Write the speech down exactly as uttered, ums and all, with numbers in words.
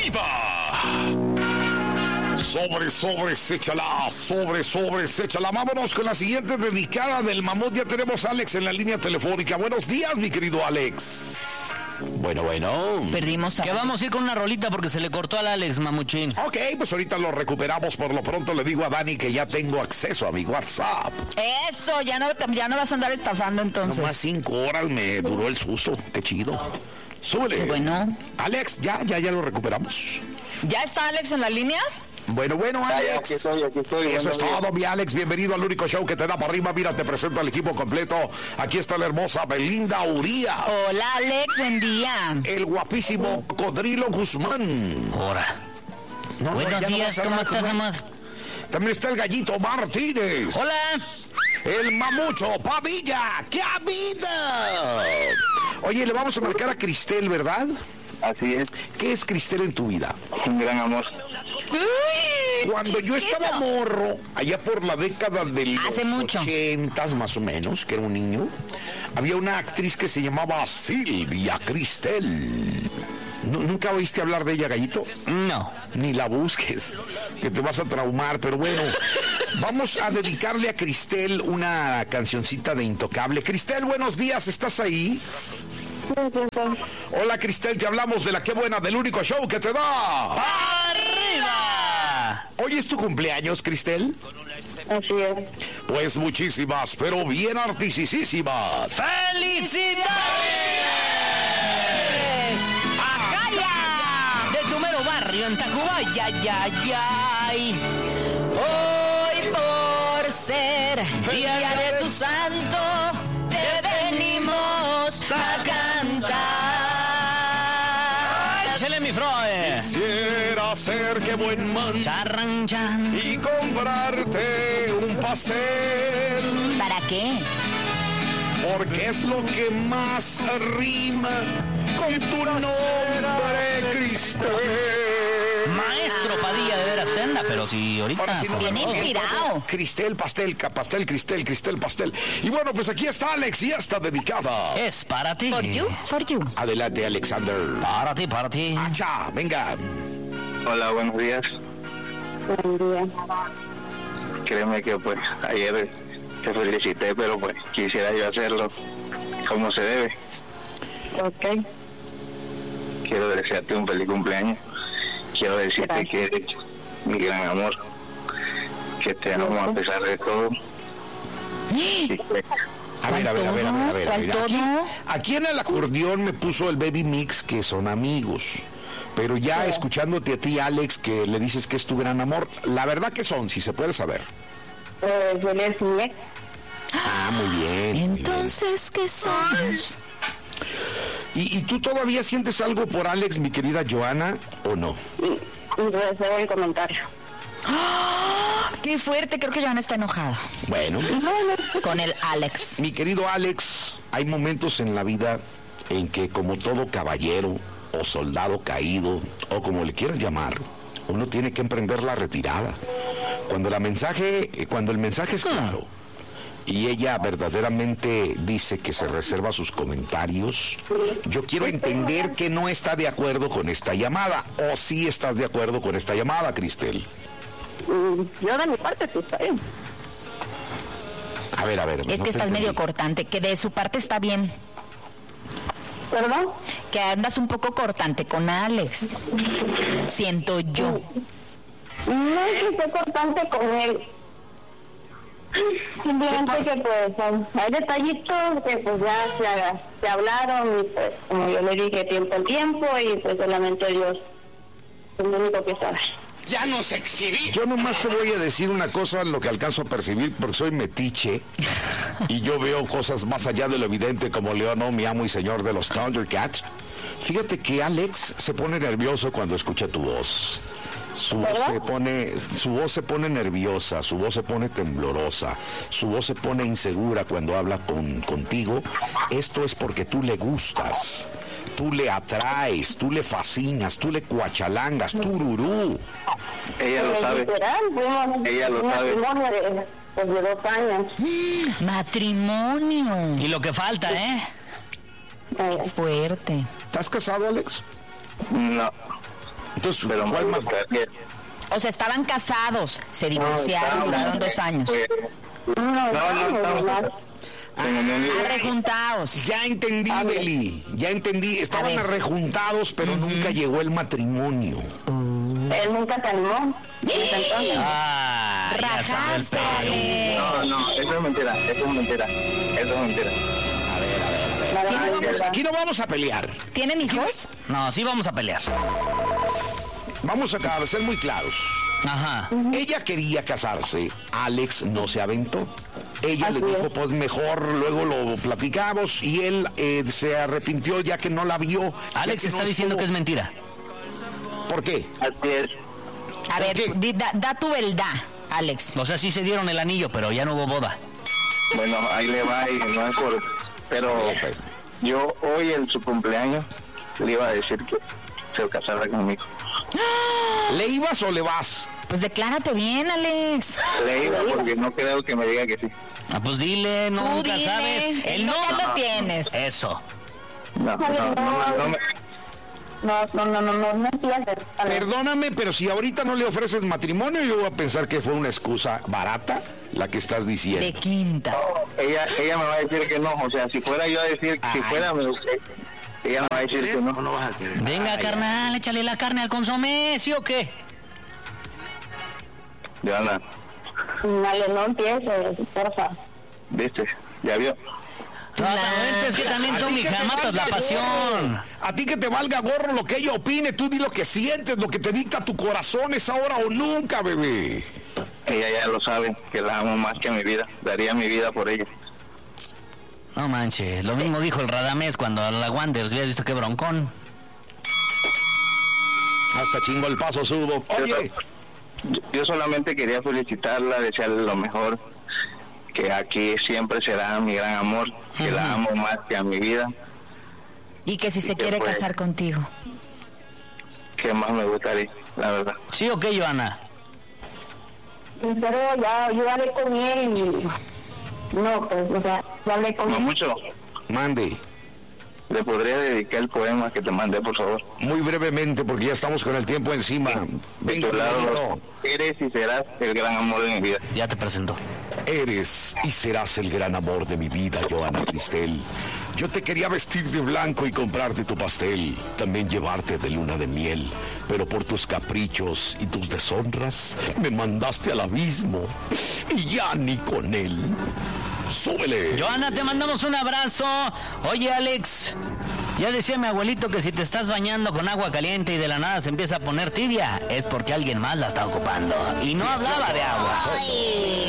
arriba! Sobre, sobre, échala, sobre, sobre, échala. Vámonos con la siguiente dedicada del mamut. Ya tenemos a Alex en la línea telefónica. Buenos días, mi querido Alex. Bueno, bueno. Perdimos a... Que vamos a ir con una rolita porque se le cortó al Alex, mamuchín. Ok, pues ahorita lo recuperamos. Por lo pronto le digo a Dani que ya tengo acceso a mi WhatsApp. Eso, ya no, ya no vas a andar estafando entonces. Nomás cinco horas me duró el susto. Qué chido. Súbele. Qué bueno. Alex, ya, ya, ya lo recuperamos. ¿Ya está Alex en la línea? Bueno, bueno, Alex. Aquí estoy, aquí estoy. Eso es Buenos todo, mi Alex. Bienvenido al único show que te da para arriba. Mira, te presento al equipo completo. Aquí está la hermosa Belinda Uría. Hola, Alex, buen día. El guapísimo Cocodrilo Guzmán. Ahora. No, Buenos ya no días, vas a ¿cómo hablar estás, con él. amor? También está el Gallito Martínez. Hola. El Mamucho Padilla. ¡Qué vida! Oye, le vamos a marcar a Cristel, ¿verdad? Así es, ¿Qué es Cristel en tu vida? un gran amor. Cuando yo estaba morro, allá por la década de los Hace mucho. ochentas más o menos, que era un niño, había una actriz que se llamaba Silvia Cristel. ¿Nu- ¿Nunca oíste hablar de ella, Gallito? No. Ni la busques, que te vas a traumar, pero bueno, vamos a dedicarle a Cristel una cancioncita de Intocable. Cristel, buenos días, ¿estás ahí? Hola, Cristel, te hablamos de la Qué Buena, del único show que te da. ¡Arriba! ¿Hoy es tu cumpleaños, Cristel? Así es. Pues muchísimas, pero bien artisísimas. ¡Felicidades! ¡Ajaya! De tu mero barrio en Tacubaya, ya, ya. Hoy por ser Día día de de tu santo, te venimos a cantar. ¡Échale, mi Froe! Quisiera ser que buen man Charran, chan. y comprarte un pastel, ¿Para qué? porque es lo que más rima con tu nombre, Cristel. Maestro Padilla, de veras, te anda, pero si ahorita... Ahora sí no, Bien no, no, inspirado. Cristel, pastel, ca- pastel, Cristel, Cristel, pastel. Y bueno, pues aquí está Alex y ya está dedicada. Es para ti. For you, for you. Adelante, Alexander. Para ti, para ti. Acha, venga. Hola, buenos días. Buen día. Créeme que pues ayer te felicité, pero pues quisiera yo hacerlo como se debe. Ok. Quiero desearte un feliz cumpleaños. Quiero decirte Gracias. que eres mi gran amor, que te amo a pesar de todo. Y que A ver, a ver, a ver, a ver, a ver. a ¿Cuál ver. todo? Aquí, aquí en el acordeón me puso el Baby Mix, que son amigos. Pero ya escuchándote a ti, Alex, que le dices que es tu gran amor, la verdad que son, si se puede saber. Eh, yo le enseñé. Ah, muy bien. muy Entonces, ¿qué somos? bien. ¿Y, ¿Y tú todavía sientes algo por Alex, mi querida Joana, o no? Y, y reservo el comentario. ¡Ah! ¡Qué fuerte! Creo que Joana está enojada Bueno, con el Alex. mi querido Alex, hay momentos en la vida en que, como todo caballero o soldado caído, o como le quieras llamar, uno tiene que emprender la retirada. Cuando la mensaje, eh, cuando el mensaje es claro y ella verdaderamente dice que se reserva sus comentarios, yo quiero entender que no está de acuerdo con esta llamada, o sí estás de acuerdo con esta llamada, Cristel. Y yo de mi parte, pues está bien. A ver, a ver. Es no que te estás entendí. medio cortante, que de su parte está bien. ¿Perdón? Que andas un poco cortante con Alex. Siento yo. No es que esté cortante con él. Simplemente que pues hay hay detallitos que pues ya se, se hablaron y pues como yo le dije tiempo al tiempo y pues solamente Dios es lo único que sabe. Ya nos exhibí. Yo nomás te voy a decir una cosa, lo que alcanzo a percibir, porque soy metiche y yo veo cosas más allá de lo evidente, como León, mi amo y señor de los Thundercats. Fíjate que Alex se pone nervioso cuando escucha tu voz. Su voz ¿Verdad? se pone, su voz se pone nerviosa, su voz se pone temblorosa, su voz se pone insegura cuando habla con, contigo. Esto es porque tú le gustas, tú le atraes, tú le fascinas, tú le cuachalangas, tururú. ella lo sabe. Literal, fuimos Ella lo un sabe. matrimonio de, pues, de dos años. Matrimonio. Y lo que falta, ¿eh? Eh, Fuerte. ¿Estás casado, Alex? No, Entonces, pero ¿cuál me más? gustaría. O sea, estaban casados, se divorciaron, No, duraron no, dos años. pues, No, no, no, no. Arrejuntados. Ya entendí, Beli, ya entendí. Estaban A ver. arrejuntados, pero nunca llegó el matrimonio. Él nunca se animó. Desde entonces. Ah, ya salió el Rajaste, pelo. Alex. No, no, eso es mentira, eso es mentira, eso es mentira. La verdad es verdad. Aquí no vamos a pelear. ¿Tienen hijos? No, sí vamos a pelear. Vamos a ser muy claros. Ajá. Ella quería casarse, Alex no se aventó. Ella Así le dijo, es. pues mejor luego lo platicamos, y él eh, se arrepintió ya que no la vio. ya Alex que está no diciendo que es estuvo. mentira. ¿Por qué? Así es. A ver, qué? di- da, da tu verdad, Alex. O sea, sí se dieron el anillo, pero ya no hubo boda. Bueno, ahí le va y no es por... Pero Pues, yo hoy en su cumpleaños le iba a decir que se casara conmigo. ¿le ibas o le vas? Pues declárate bien, Alex. Le iba porque no creo que me diga que sí. Ah, pues dile, no, Tú nunca dile, sabes. el no ya lo tienes. Eso. No, no, no, no, no me... No, no, no, no, no, no empieces. Alex. Perdóname, pero si ahorita no le ofreces matrimonio, yo voy a pensar que fue una excusa barata la que estás diciendo. De quinta. Ella, ella me va a decir que no, o sea, si fuera yo a decir, si Ay. fuera, me, ella me va a decir que no. No vas a querer. Venga, Ay, carnal, échale la carne al consomé, ¿sí o qué? Joana, Dale, no empieces, porfa. viste, ya vio. No, pero es que también A tú, ti que mija, te matas la valga pasión. gorro. A ti que te valga gorro lo que ella opine, tú di lo que sientes, lo que te dicta tu corazón, es ahora o nunca, bebé. Ella ya lo sabe, que la amo más que a mi vida. Daría mi vida por ella. No manches, lo mismo dijo el Radamés cuando a la Wanderers había visto que broncón. Hasta chingo el paso subo. Oye, Yo, yo solamente quería felicitarla, desearle lo mejor, que aquí siempre será mi gran amor, que la amo más que a mi vida, Y que si se qué quiere fue? casar contigo. que más me gustaría, la verdad. ¿Sí o qué, Joana? Pero ya, yo hablé con él y... No, pues, o sea, yo hablé con No él. mucho, mande. le podría dedicar el poema que te mandé, por favor. Muy brevemente, porque ya estamos con el tiempo encima. De Venga, tu lado, Miguelito. eres y serás el gran amor de mi vida. Ya te presentó. Eres y serás el gran amor de mi vida, Joana Cristel. Yo te quería vestir de blanco y comprarte tu pastel, también llevarte de luna de miel, pero por tus caprichos y tus deshonras me mandaste al abismo y ya ni con él. ¡Súbele! Joana, te mandamos un abrazo. Oye, Alex, ya decía mi abuelito que si te estás bañando con agua caliente y de la nada se empieza a poner tibia, es porque alguien más la está ocupando. Y no hablaba de agua.